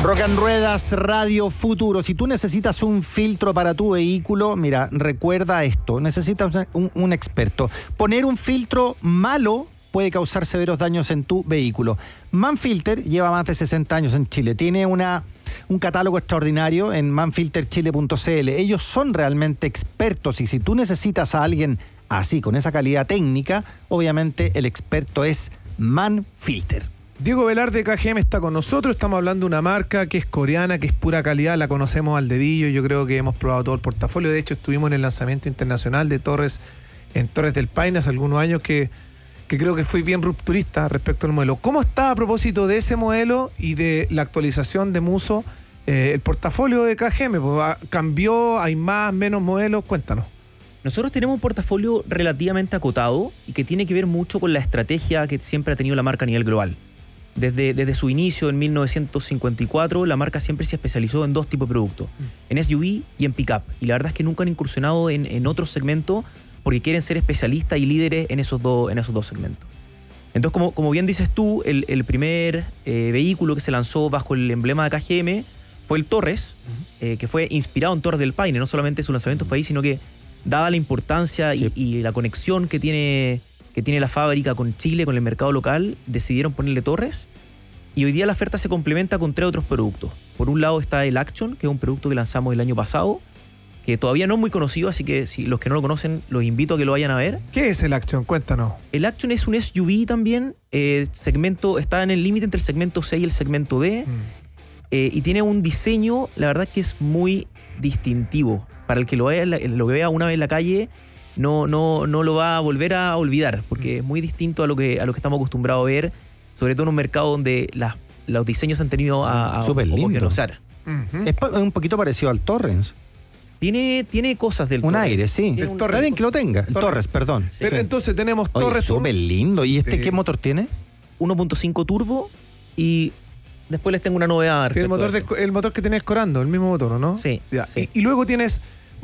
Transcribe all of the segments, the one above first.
Rock and Ruedas Radio Futuro. Si tú necesitas un filtro para tu vehículo, mira, recuerda esto. Necesitas un experto. Poner un filtro malo puede causar severos daños en tu vehículo. Manfilter lleva más de 60 años en Chile. Tiene un catálogo extraordinario en manfilterchile.cl. Ellos son realmente expertos y si tú necesitas a alguien así, con esa calidad técnica, obviamente el experto es Manfilter. Diego Velarde de KGM está con nosotros. Estamos hablando de una marca que es coreana, que es pura calidad, la conocemos al dedillo. Yo creo que hemos probado todo el portafolio. De hecho, estuvimos en el lanzamiento internacional de Torres en Torres del Paine hace algunos años que creo que fui bien rupturista respecto al modelo. ¿Cómo está a propósito de ese modelo y de la actualización de Muso el portafolio de KGM? ¿Cambió? ¿Hay más, menos modelos? Cuéntanos. Nosotros tenemos un portafolio relativamente acotado y que tiene que ver mucho con la estrategia que siempre ha tenido la marca a nivel global. Desde su inicio en 1954, la marca siempre se especializó en dos tipos de productos, en SUV y en pickup. Y la verdad es que nunca han incursionado en otros segmentos porque quieren ser especialistas y líderes en esos dos segmentos. Entonces, como bien dices tú, el primer vehículo que se lanzó bajo el emblema de KGM fue el Torres, que fue inspirado en Torres del Paine. No solamente su lanzamiento fue ahí, sino que dada la importancia y la conexión que tiene la fábrica con Chile, con el mercado local, decidieron ponerle Torres. Y hoy día la oferta se complementa con 3 otros productos. Por un lado está el Action, que es un producto que lanzamos el año pasado, que todavía no es muy conocido, así que si los que no lo conocen, los invito a que lo vayan a ver. ¿Qué es el Action? Cuéntanos. El Action es un SUV también, está en el límite entre el segmento C y el segmento D, y tiene un diseño, la verdad que es muy distintivo. Para el que lo vea una vez en la calle, no lo va a volver a olvidar, porque es muy distinto a lo que estamos acostumbrados a ver, sobre todo en un mercado donde los diseños han tenido a homogeneizar. Es un poquito parecido al Torrens. Tiene cosas del un Torres. aire, sí. Está bien que lo tenga. El Torres, perdón. Sí. Pero entonces tenemos Torres. Súper lindo. ¿Y qué motor tiene? 1.5 turbo y después les tengo una novedad. Sí, el motor que tienes Corando, el mismo motor, ¿no? Sí. Sí. Y luego tienes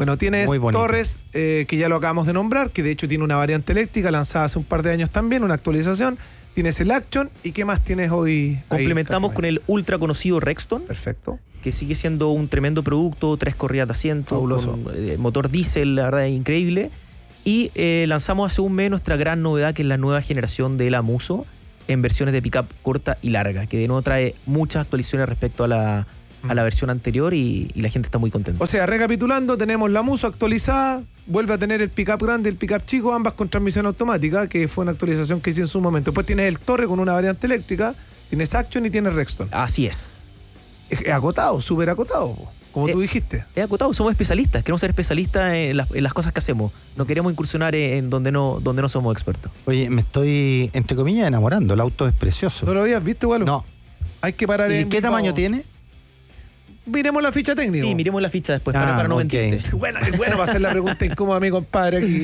Torres, que ya lo acabamos de nombrar, que de hecho tiene una variante eléctrica lanzada hace un par de años también, una actualización. Tienes el Action. ¿Y qué más tienes hoy? Complementamos con el ultra conocido Rexton. Perfecto. Que sigue siendo un tremendo producto, 3 corridas de asiento, fabuloso. Con, motor diésel, la verdad es increíble. Y lanzamos hace un mes nuestra gran novedad, que es la nueva generación de la Muso, en versiones de pickup corta y larga, que de nuevo trae muchas actualizaciones respecto a la versión anterior y la gente está muy contenta. O sea, recapitulando, tenemos la Muso actualizada, vuelve a tener el pickup grande y el pickup chico, ambas con transmisión automática, que fue una actualización que hice en su momento. Después tienes el Torre con una variante eléctrica, tienes Action y tienes Rexton. Así es. Es acotado, súper acotado, como tú dijiste. Es acotado, somos especialistas, queremos ser especialistas en las cosas que hacemos. No queremos incursionar en donde no somos expertos. Oye, me estoy, entre comillas, enamorando. El auto es precioso. ¿No lo habías visto, igual? No. Hay que parar en... ¿Y qué tamaño tiene? Miremos la ficha técnica. Sí, miremos la ficha después para no mentirte. Bueno, es bueno para hacer la pregunta incómoda a mi compadre aquí.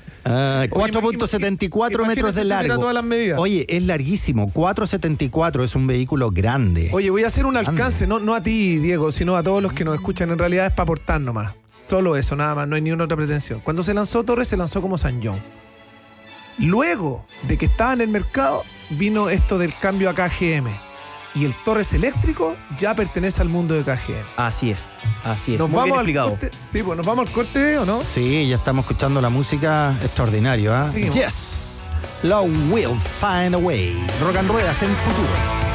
4.74 metros de largo. Todas las medidas. Oye, es larguísimo. 4.74 es un vehículo grande. Oye, voy a hacer un alcance, no a ti, Diego, sino a todos los que nos escuchan. En realidad es para aportar nomás. Solo eso, nada más, no hay ninguna otra pretensión. Cuando se lanzó Torres, se lanzó como San John. Luego de que estaba en el mercado, vino esto del cambio a KGM. Y el Torres eléctrico ya pertenece al mundo de KGM. Así es. Nos muy vamos bien al explicado. corte. Sí, pues nos vamos al corte, ¿o no? Sí, ya estamos escuchando la música extraordinario, ¿ah? Sí, Yes, love will find a way. Rock and Ruedas en futuro.